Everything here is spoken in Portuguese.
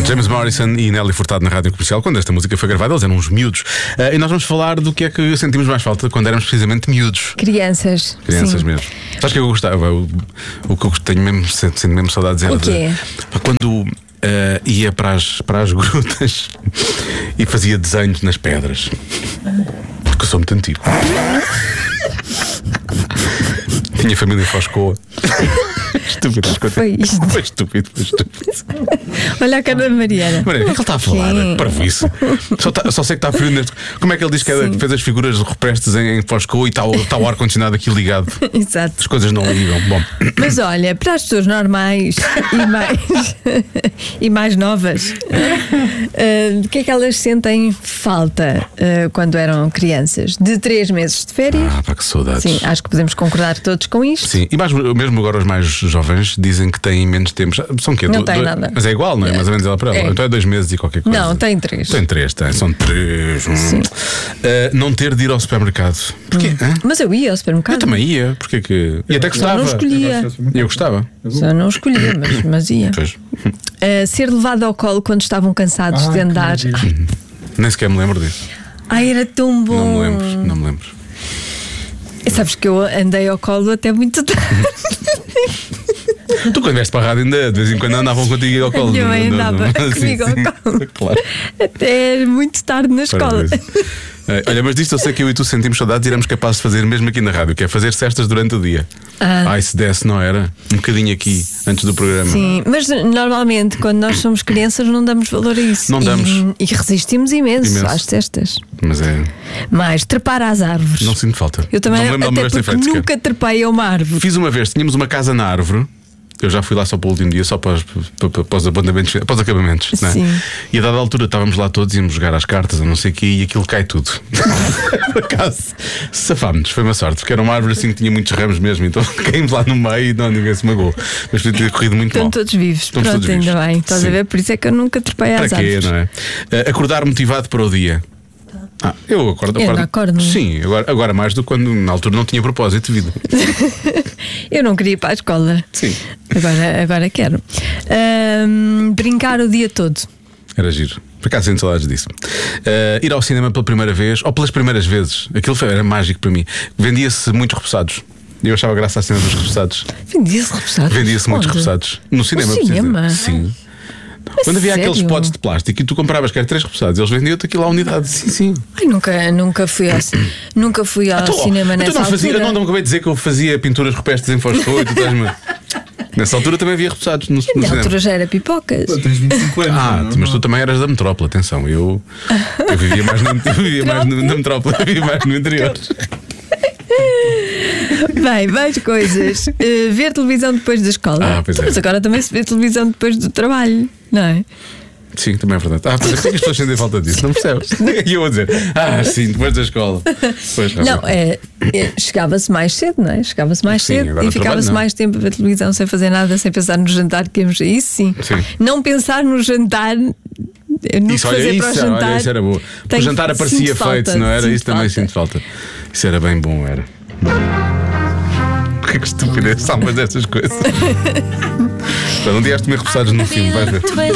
James Morrison e Nelly Furtado na Rádio Comercial. Quando esta música foi gravada, eles eram uns miúdos. E nós vamos falar do que é que sentimos mais falta quando éramos precisamente miúdos. Crianças. Crianças sim. mesmo. Sabes que eu gostava? O que eu tenho mesmo, sinto mesmo saudades era o quê? quando ia para as grutas e fazia desenhos nas pedras. Porque eu sou muito antigo. Tinha família em Foscoa. Estúpido. Foi isto. Foi estúpido. Olha a cara da Mariana. Mariana, o que é que ele está a falar? Para isso. Só sei que está frio neste. Como é que ele diz que fez as figuras rupestres em Foscoa e está o ar-condicionado aqui ligado? Exato. As coisas não ligam. Bom. Mas olha, para as pessoas normais e mais novas, o que é que elas sentem falta quando eram crianças? De 3 meses de férias? Pá, que saudades. Sim, acho que podemos concordar todos com isto. Sim, e mesmo agora os mais jovens dizem que têm menos tempo. São o quê? Não tem nada. Mas é igual, não é? Mais ou menos ela para ela. Então é 2 meses e qualquer coisa. Não, tem 3. Tem 3, são 3. Não ter de ir ao supermercado. Porquê? Mas eu ia ao supermercado. Eu também ia. Porquê que. E até gostava. Eu não escolhia. Eu gostava. Só não escolhia, mas ia. Pois. Ser levado ao colo quando estavam cansados de andar. Nem sequer me lembro disso. Ai, era tão bom. Não me lembro. E sabes que eu andei ao colo até muito tarde. Tu quando vieste para a rádio ainda de vez em quando andavam contigo ao colo. A minha mãe andava comigo ao colo. Claro. Até muito tarde na escola. Olha, mas disto eu sei que eu e tu sentimos saudades e éramos capazes de fazer mesmo aqui na rádio, que é fazer cestas durante o dia. Ai, se desse, não era? Um bocadinho aqui, antes do programa. Sim, mas normalmente quando nós somos crianças não damos valor a isso. Não damos. E resistimos imenso às cestas. Mas é. Mais, trepar às árvores. Não sinto falta. Eu também, não me lembro até porque nunca trepei a uma árvore. Fiz uma vez, tínhamos uma casa na árvore. Eu já fui lá só para o último dia, só para os abandamentos, para os acabamentos, não é? Sim. E a dada altura estávamos lá todos, íamos jogar às cartas, a não sei o quê, e aquilo cai tudo. Por acaso, safámos-nos, foi uma sorte, porque era uma árvore assim que tinha muitos ramos mesmo, então caímos lá no meio e ninguém se magoou. Mas podia ter corrido muito mal. Estão todos vivos, Estamos pronto, todos ainda vivos. bem. Estás a ver? Por isso é que eu nunca trepei às Para quê, árvores. não é? Acordar motivado para o dia. Eu acordo. Eu não acordo. Sim, agora mais do que quando na altura não tinha propósito de vida. Eu não queria ir para a escola. Sim. Agora quero. Brincar o dia todo. Era giro. Por acaso sinto saudades disso. Ir ao cinema pela primeira vez, ou pelas primeiras vezes. Aquilo era mágico para mim. Vendia-se muitos repousados. Eu achava graça à cena dos repousados. Vendia-se repousados? Vendia-se muitos repousados. No cinema, cinema? Sim. Quando havia aqueles potes de plástico e tu compravas que era 3 repousados, eles vendiam-te aquilo à unidade. Sim. Ai, nunca fui ao cinema nessa altura. Não acabei de dizer que eu fazia pinturas rupestres em Foscoa e tu estás-me. Nessa altura também havia repousados no cinema. Na altura já era pipocas. Pô, tens 25 anos. Mas tu também eras da metrópole, atenção. Eu vivia mais na metrópole, eu vivia mais no interior. Bem, mais coisas. Ver televisão depois da escola. Mas agora também se vê televisão depois do trabalho, não é? Sim, também é verdade. Mas é que as pessoas sentem falta disso, não percebes? E eu vou dizer, sim, depois da escola. Não, chegava-se mais cedo, não é? Chegava-se mais cedo e ficava-se mais tempo a ver televisão sem fazer nada, sem pensar no jantar que íamos. Isso sim. Não pensar no jantar. Isso era boa. O jantar aparecia feito, não era? Isso também sinto falta. Isso era bem bom, era. Que estupidez, são umas dessas coisas. Um dia has de comer repousados no filme, vais ver.